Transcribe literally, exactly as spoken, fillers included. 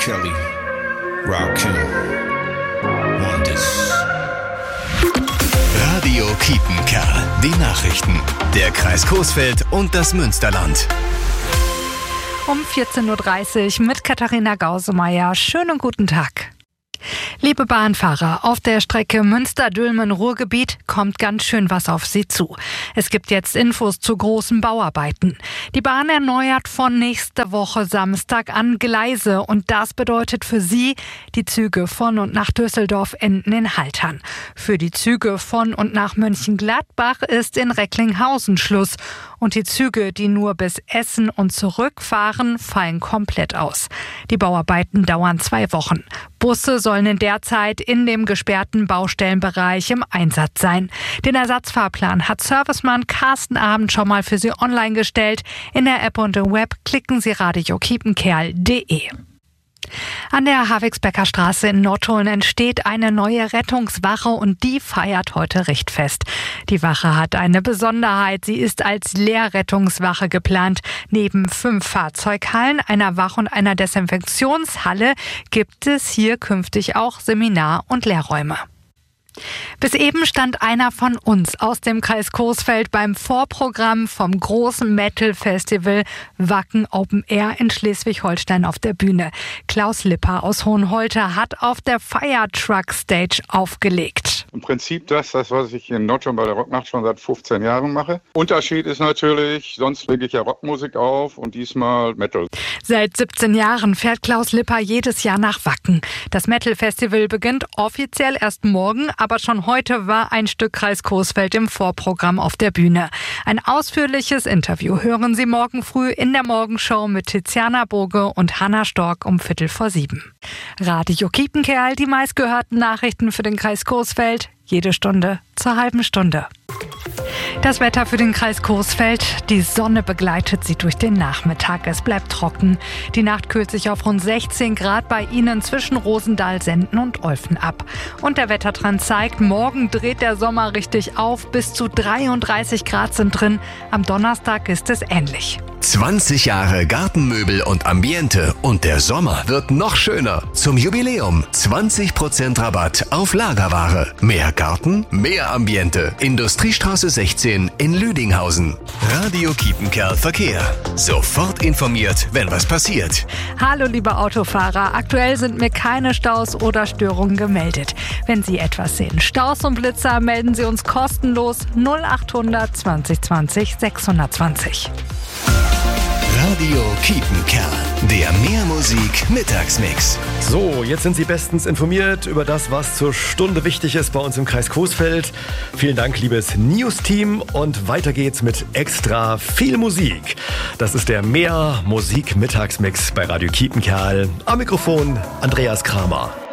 Kelly, Rakim, Wonders. Radio Kiepenkerl. Die Nachrichten. Der Kreis Coesfeld und das Münsterland. Um vierzehn Uhr dreißig mit Katharina Gausemeyer. Schönen guten Tag. Liebe Bahnfahrer, auf der Strecke Münster-Dülmen-Ruhrgebiet kommt ganz schön was auf Sie zu. Es gibt jetzt Infos zu großen Bauarbeiten. Die Bahn erneuert von nächster Woche Samstag an Gleise und das bedeutet für Sie, die Züge von und nach Düsseldorf enden in Haltern. Für die Züge von und nach Mönchengladbach ist in Recklinghausen Schluss. Und die Züge, die nur bis Essen und zurückfahren, fallen komplett aus. Die Bauarbeiten dauern zwei Wochen. Busse sollen in der Zeit in dem gesperrten Baustellenbereich im Einsatz sein. Den Ersatzfahrplan hat Servicemann Carsten Abend schon mal für Sie online gestellt. In der App und im Web klicken Sie radio kiepenkerl punkt de. An der Havigsbecker Straße in Nottuln entsteht eine neue Rettungswache und die feiert heute Richtfest. Die Wache hat eine Besonderheit. Sie ist als Leerrettungswache geplant. Neben fünf Fahrzeughallen, einer Wach- und einer Desinfektionshalle gibt es hier künftig auch Seminar- und Lehrräume. Bis eben stand einer von uns aus dem Kreis Coesfeld beim Vorprogramm vom großen Metal-Festival Wacken Open Air in Schleswig-Holstein auf der Bühne. Klaus Lipper aus Hohenholte hat auf der Fire Truck Stage aufgelegt. Im Prinzip das, das, was ich in Nordschon bei der Rocknacht schon seit fünfzehn Jahren mache. Unterschied ist natürlich, sonst lege ich ja Rockmusik auf und diesmal Metal. Seit siebzehn Jahren fährt Klaus Lipper jedes Jahr nach Wacken. Das Metal-Festival beginnt offiziell erst morgen, aber schon heute war ein Stück Kreis Coesfeld im Vorprogramm auf der Bühne. Ein ausführliches Interview hören Sie morgen früh in der Morgenshow mit Tiziana Boge und Hanna Stork um Viertel vor sieben. Radio Kiepenkerl, die meistgehörten Nachrichten für den Kreis Coesfeld. Jede Stunde zur halben Stunde. Das Wetter für den Kreis Coesfeld. Die Sonne begleitet Sie durch den Nachmittag. Es bleibt trocken. Die Nacht kühlt sich auf rund sechzehn Grad bei Ihnen zwischen Rosendahl, Senden und Olfen ab. Und der Wettertrend zeigt, morgen dreht der Sommer richtig auf. Bis zu dreiunddreißig Grad sind drin. Am Donnerstag ist es ähnlich. zwanzig Jahre Gartenmöbel und Ambiente und der Sommer wird noch schöner. Zum Jubiläum zwanzig Prozent Rabatt auf Lagerware. Mehr Garten, mehr Ambiente. Industriestraße sechzehn in Lüdinghausen. Radio Kiepenkerl Verkehr. Sofort informiert, wenn was passiert. Hallo liebe Autofahrer, aktuell sind mir keine Staus oder Störungen gemeldet. Wenn Sie etwas sehen, Staus und Blitzer, melden Sie uns kostenlos null achthundert zwanzig zwanzig sechshundertzwanzig. Radio Kiepenkerl, der Mehrmusik-Mittagsmix. So, jetzt sind Sie bestens informiert über das, was zur Stunde wichtig ist bei uns im Kreis Coesfeld. Vielen Dank, liebes News-Team. Und weiter geht's mit extra viel Musik. Das ist der Mehr-Musik-Mittagsmix bei Radio Kiepenkerl. Am Mikrofon Andreas Kramer.